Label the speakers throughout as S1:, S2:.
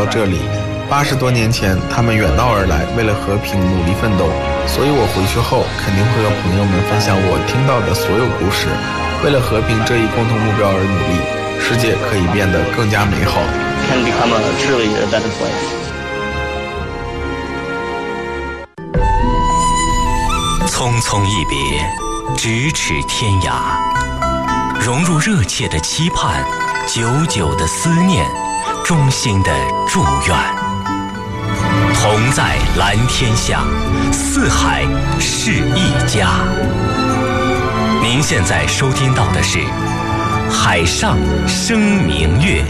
S1: 这里。80多年前，他们远道而来，为了和平努力奋斗。所以我回去后肯定会和朋友们分享我听到的所有故事。为了和平这一共同目标而努力，世界可以变得更加美好。
S2: Can become a truly better place.
S3: 匆匆一别，咫尺天涯，融入热切的期盼，久久的思念，衷心的祝愿。同在蓝天下，四海是一家。您现在收听到的是《海上生明月》。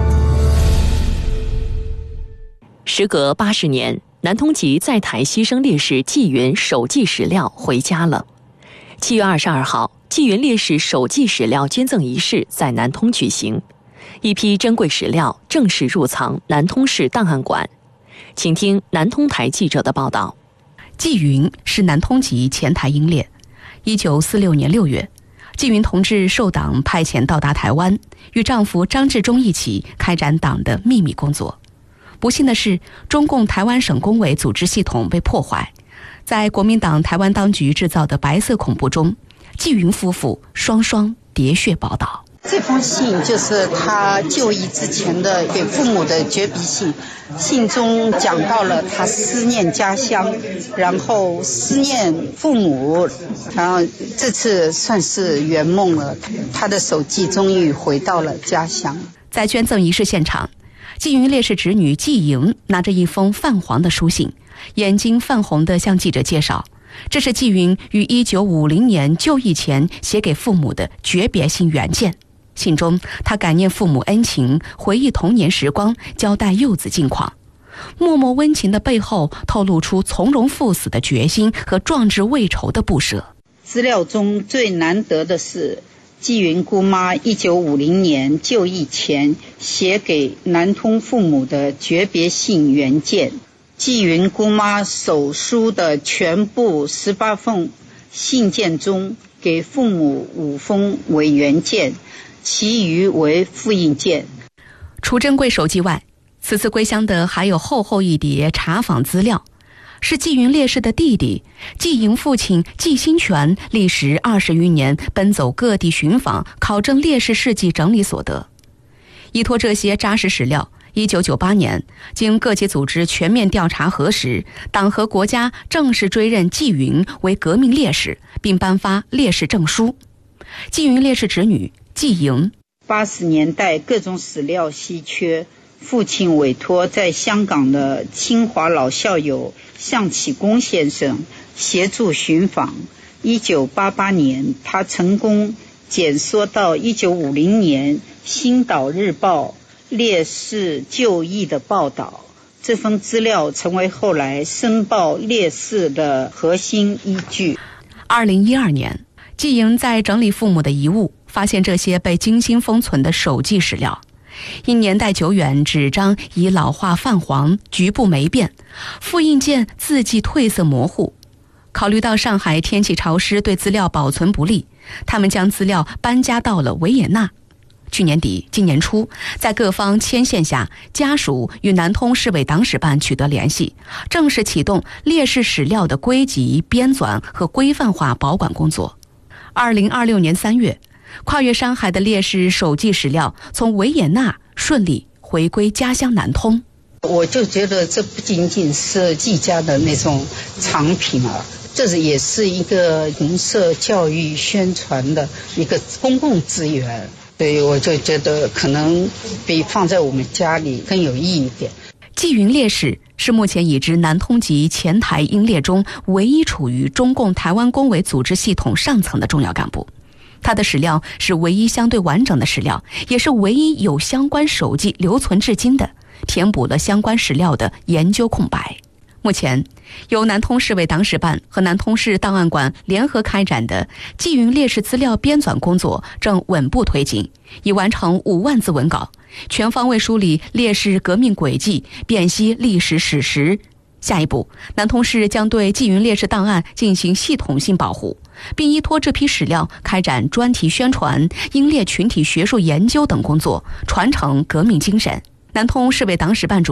S4: 时隔80年，南通籍在台牺牲烈士纪云手祭史料回家了。7月22号，纪云烈士手祭史料捐赠仪式在南通举行，一批珍贵史料正式入藏南通市档案馆。请听南通台记者的报道。
S5: 纪云是南通籍前台英烈。1946年6月，纪云同志受党派遣到达台湾，与丈夫张治中一起开展党的秘密工作。不幸的是，中共台湾省工委组织系统被破坏，在国民党台湾当局制造的白色恐怖中，纪云夫妇双双喋血宝岛。
S6: 这封信就是他就医之前的给父母的诀笔信，信中讲到了他思念家乡，然后思念父母，然后这次算是圆梦了，他的手迹终于回到了家乡。
S5: 在捐赠仪式现场，纪云烈士侄女纪莹拿着一封泛黄的书信，眼睛泛红地向记者介绍，这是纪云于1950年就义前写给父母的诀别信原件。信中，他感念父母恩情，回忆童年时光，交代幼子近况。默默温情的背后，透露出从容赴死的决心和壮志未酬的不舍。
S6: 资料中最难得的是纪云姑妈1950年就义前写给南通父母的诀别信原件。纪云姑妈手书的全部18封信件中，给父母5封为原件，其余为复印件。
S5: 除珍贵手迹外，此次归乡的还有厚厚一叠查访资料，是纪云烈士的弟弟纪莹父亲纪兴全历时20余年奔走各地寻访考证烈士事迹整理所得。依托这些扎实史料，1998年经各级组织全面调查核实，党和国家正式追认纪云为革命烈士，并颁发烈士证书。纪云烈士侄女纪莹
S6: ，80年代各种史料稀缺，父亲委托在香港的清华老校友向启功先生协助寻访。1988年，他成功检缩到1950年《星岛日报》烈士就义的报道，这份资料成为后来申报烈士的核心依据。
S5: 2012年，纪莹在整理父母的遗物，发现这些被精心封存的手记史料，因年代久远，纸张已老化泛黄，局部霉变，复印件字迹褪色模糊。考虑到上海天气潮湿，对资料保存不利，他们将资料搬家到了维也纳。去年底今年初，在各方牵线下，家属与南通市委党史办取得联系，正式启动烈士史料的归集、编纂和规范化保管工作。2026年3月，跨越山海的烈士手记史料从维也纳顺利回归家乡南通。
S6: 我就觉得这不仅仅是纪家的那种藏品啊，这也是一个红色教育宣传的一个公共资源，所以我就觉得可能比放在我们家里更有意义一点。
S5: 纪云烈士是目前已知南通籍前台英烈中唯一处于中共台湾工委组织系统上层的重要干部，他的史料是唯一相对完整的史料，也是唯一有相关手记留存至今的，填补了相关史料的研究空白。目前，由南通市委党史办和南通市档案馆联合开展的纪云烈士资料编纂工作正稳步推进，已完成5万字文稿，全方位梳理烈士革命轨迹，辨析历史史实。下一步，南通市将对纪云烈士档案进行系统性保护，并依托这批史料开展专题宣传、英烈群体学术研究等工作，传承革命精神。南通市委党史办主